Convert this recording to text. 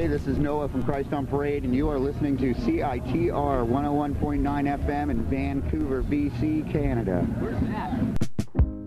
this is Noah from Christ on Parade, and you are listening to CITR 101.9 FM in Vancouver, BC, Canada. Where's that?